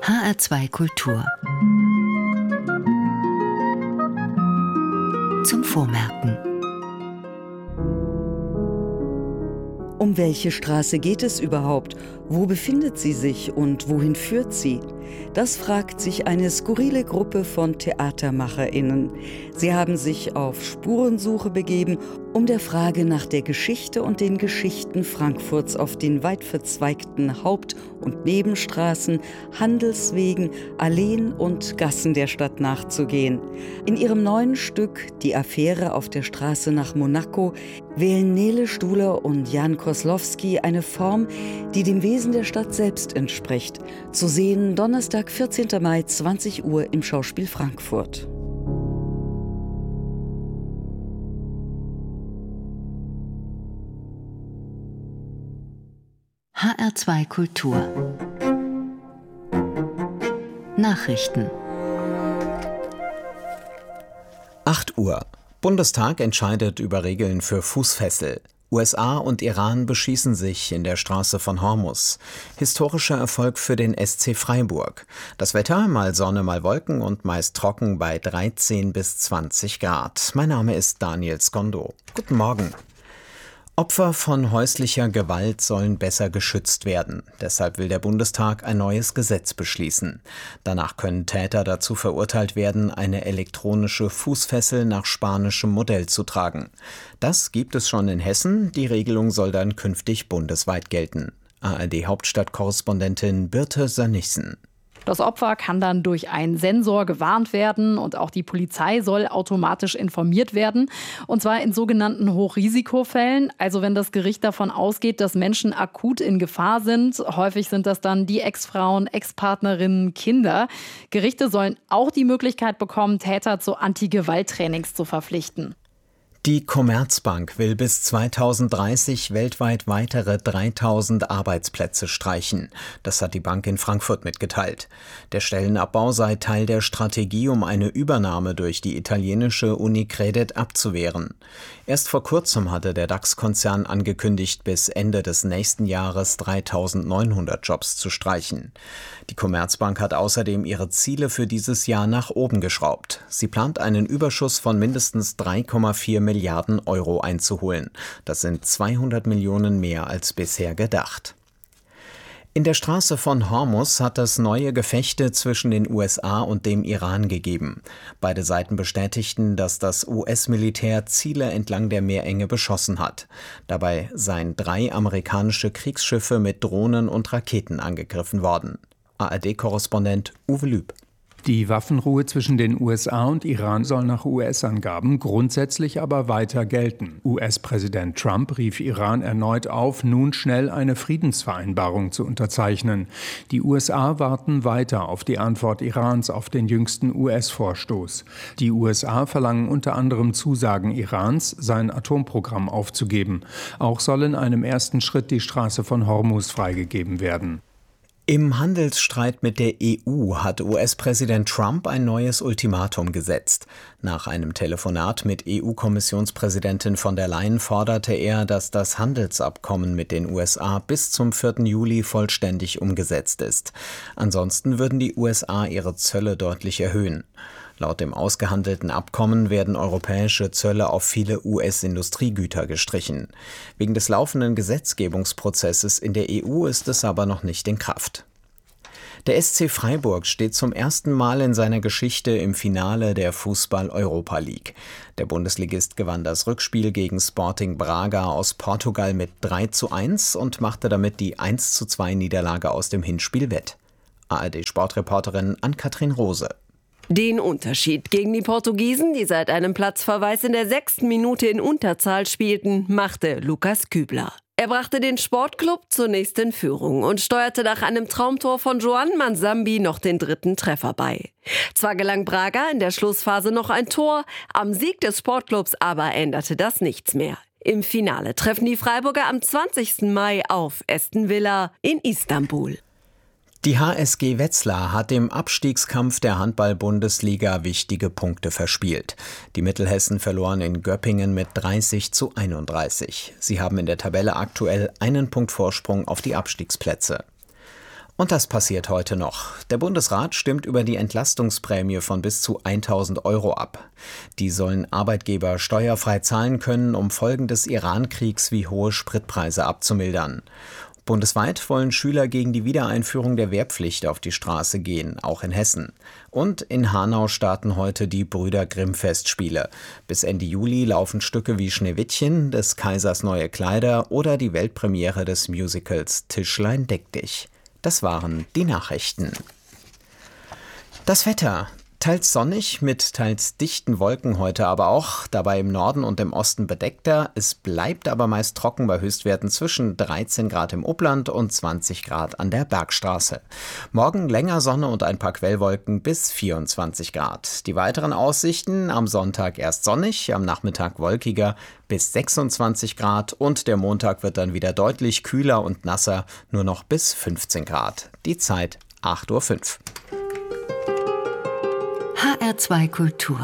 HR2 Kultur. Zum Vormerken. Um welche Straße geht es überhaupt? Wo befindet sie sich und wohin führt sie? Das fragt sich eine skurrile Gruppe von TheatermacherInnen. Sie haben sich auf Spurensuche begeben, um der Frage nach der Geschichte und den Geschichten Frankfurts auf den weit verzweigten Haupt- und Nebenstraßen, Handelswegen, Alleen und Gassen der Stadt nachzugehen. In ihrem neuen Stück »Die Affäre auf der Straße nach Monaco« wählen Nele Stuhler und Jan Koslowski eine Form, die dem Wesen der Stadt selbst entspricht. Zu sehen Donnerstag, 14. Mai, 20 Uhr im Schauspiel Frankfurt. HR2 Kultur. Nachrichten. 8 Uhr. Bundestag entscheidet über Regeln für Fußfessel. USA und Iran beschießen sich in der Straße von Hormuz. Historischer Erfolg für den SC Freiburg. Das Wetter, mal Sonne, mal Wolken und meist trocken bei 13 bis 20 Grad. Mein Name ist Daniel Skondo. Guten Morgen. Opfer von häuslicher Gewalt sollen besser geschützt werden. Deshalb will der Bundestag ein neues Gesetz beschließen. Danach können Täter dazu verurteilt werden, eine elektronische Fußfessel nach spanischem Modell zu tragen. Das gibt es schon in Hessen. Die Regelung soll dann künftig bundesweit gelten. ARD-Hauptstadtkorrespondentin Birte Sönnigsen. Das Opfer kann dann durch einen Sensor gewarnt werden und auch die Polizei soll automatisch informiert werden. Und zwar in sogenannten Hochrisikofällen, also wenn das Gericht davon ausgeht, dass Menschen akut in Gefahr sind. Häufig sind das dann die Ex-Frauen, Ex-Partnerinnen, Kinder. Gerichte sollen auch die Möglichkeit bekommen, Täter zu Anti-Gewalt-Trainings zu verpflichten. Die Commerzbank will bis 2030 weltweit weitere 3000 Arbeitsplätze streichen. Das hat die Bank in Frankfurt mitgeteilt. Der Stellenabbau sei Teil der Strategie, um eine Übernahme durch die italienische Unicredit abzuwehren. Erst vor kurzem hatte der DAX-Konzern angekündigt, bis Ende des nächsten Jahres 3900 Jobs zu streichen. Die Commerzbank hat außerdem ihre Ziele für dieses Jahr nach oben geschraubt. Sie plant einen Überschuss von mindestens 3,4 Milliarden Euro einzuholen. Das sind 200 Millionen mehr als bisher gedacht. In der Straße von Hormuz hat es neue Gefechte zwischen den USA und dem Iran gegeben. Beide Seiten bestätigten, dass das US-Militär Ziele entlang der Meerenge beschossen hat. Dabei seien 3 amerikanische Kriegsschiffe mit Drohnen und Raketen angegriffen worden. ARD-Korrespondent Uwe Lüb. Die Waffenruhe zwischen den USA und Iran soll nach US-Angaben grundsätzlich aber weiter gelten. US-Präsident Trump rief Iran erneut auf, nun schnell eine Friedensvereinbarung zu unterzeichnen. Die USA warten weiter auf die Antwort Irans auf den jüngsten US-Vorstoß. Die USA verlangen unter anderem Zusagen Irans, sein Atomprogramm aufzugeben. Auch soll in einem ersten Schritt die Straße von Hormuz freigegeben werden. Im Handelsstreit mit der EU hat US-Präsident Trump ein neues Ultimatum gesetzt. Nach einem Telefonat mit EU-Kommissionspräsidentin von der Leyen forderte er, dass das Handelsabkommen mit den USA bis zum 4. Juli vollständig umgesetzt ist. Ansonsten würden die USA ihre Zölle deutlich erhöhen. Laut dem ausgehandelten Abkommen werden europäische Zölle auf viele US-Industriegüter gestrichen. Wegen des laufenden Gesetzgebungsprozesses in der EU ist es aber noch nicht in Kraft. Der SC Freiburg steht zum ersten Mal in seiner Geschichte im Finale der Fußball-Europa League. Der Bundesligist gewann das Rückspiel gegen Sporting Braga aus Portugal mit 3:1 und machte damit die 1:2 Niederlage aus dem Hinspiel wett. ARD-Sportreporterin Ann-Kathrin Rose. Den Unterschied gegen die Portugiesen, die seit einem Platzverweis in der 6. Minute in Unterzahl spielten, machte Lukas Kübler. Er brachte den Sportclub zunächst in Führung und steuerte nach einem Traumtor von Joan Mansambi noch den 3. Treffer bei. Zwar gelang Braga in der Schlussphase noch ein Tor, am Sieg des Sportclubs aber änderte das nichts mehr. Im Finale treffen die Freiburger am 20. Mai auf Aston Villa in Istanbul. Die HSG Wetzlar hat im Abstiegskampf der Handball-Bundesliga wichtige Punkte verspielt. Die Mittelhessen verloren in Göppingen mit 30:31. Sie haben in der Tabelle aktuell einen Punkt Vorsprung auf die Abstiegsplätze. Und das passiert heute noch. Der Bundesrat stimmt über die Entlastungsprämie von bis zu 1.000 € ab. Die sollen Arbeitgeber steuerfrei zahlen können, um Folgen des Iran-Kriegs wie hohe Spritpreise abzumildern. Bundesweit wollen Schüler gegen die Wiedereinführung der Wehrpflicht auf die Straße gehen, auch in Hessen. Und in Hanau starten heute die Brüder Grimm-Festspiele. Bis Ende Juli laufen Stücke wie Schneewittchen, des Kaisers neue Kleider oder die Weltpremiere des Musicals Tischlein deck dich. Das waren die Nachrichten. Das Wetter. Teils sonnig mit teils dichten Wolken heute aber auch, dabei im Norden und im Osten bedeckter. Es bleibt aber meist trocken bei Höchstwerten zwischen 13 Grad im Upland und 20 Grad an der Bergstraße. Morgen länger Sonne und ein paar Quellwolken bis 24 Grad. Die weiteren Aussichten: am Sonntag erst sonnig, am Nachmittag wolkiger bis 26 Grad und der Montag wird dann wieder deutlich kühler und nasser, nur noch bis 15 Grad. Die Zeit 8:05 Uhr. HR2 Kultur.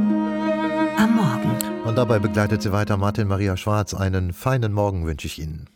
Am Morgen. Und dabei begleitet sie weiter Martin Maria Schwarz. Einen feinen Morgen wünsche ich Ihnen.